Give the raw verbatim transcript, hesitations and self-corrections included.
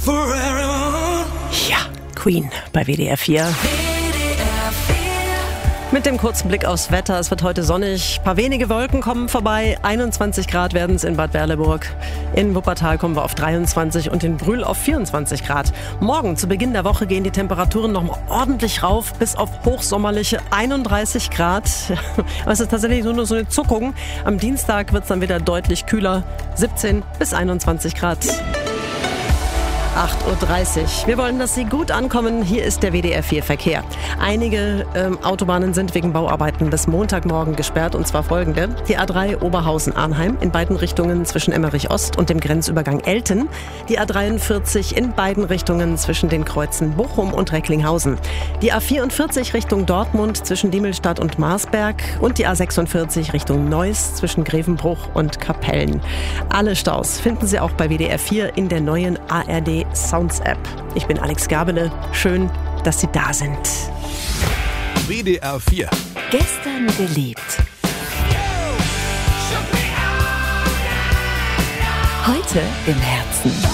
Ja, Queen bei W D R vier. Mit dem kurzen Blick aufs Wetter. Es wird heute sonnig. Ein paar wenige Wolken kommen vorbei. einundzwanzig Grad werden es in Bad Berleburg. In Wuppertal kommen wir auf dreiundzwanzig und in Brühl auf vierundzwanzig Grad. Morgen zu Beginn der Woche gehen die Temperaturen noch mal ordentlich rauf, bis auf hochsommerliche einunddreißig Grad. Aber es ist tatsächlich nur so eine Zuckung. Am Dienstag wird es dann wieder deutlich kühler. siebzehn bis einundzwanzig Grad. acht Uhr dreißig. Wir wollen, dass Sie gut ankommen. Hier ist der W D R vier Verkehr. Einige ähm, Autobahnen sind wegen Bauarbeiten bis Montagmorgen gesperrt, und zwar folgende. Die A drei Oberhausen-Arnheim in beiden Richtungen zwischen Emmerich-Ost und dem Grenzübergang Elten. Die A dreiundvierzig in beiden Richtungen zwischen den Kreuzen Bochum und Recklinghausen. Die A vierundvierzig Richtung Dortmund zwischen Diemelstadt und Marsberg und die A sechsundvierzig Richtung Neuss zwischen Grevenbruch und Kapellen. Alle Staus finden Sie auch bei W D R vier in der neuen A R D Sounds App. Ich bin Alex Gabele. Schön, dass Sie da sind. W D R vier. Gestern geliebt. Heute im Herzen.